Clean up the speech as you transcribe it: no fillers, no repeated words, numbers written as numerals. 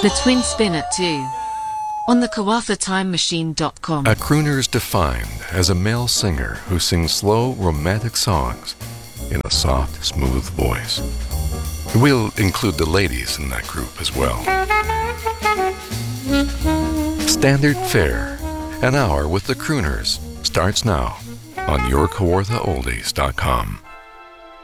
The Twin Spin at 2 on the KawathaTimeMachine.com. A crooner is defined as a male singer who sings slow, romantic songs in a soft, smooth voice. We'll include the ladies in that group as well. Standard fare, an hour with the crooners, starts now on yourKawarthaOldies.com.